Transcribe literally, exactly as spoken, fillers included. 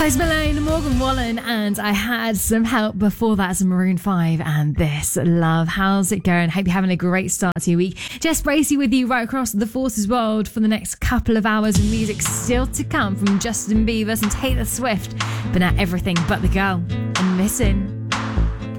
Post Malone, Morgan Wallen, and I had some help before that, some Maroon five and This Love. How's it going? Hope you're having a great start to your week. Jess Bracey with you right across the Forces world for the next couple of hours of music still to come from Justin Bieber and Taylor Swift. But now everything but the girl. And Missing.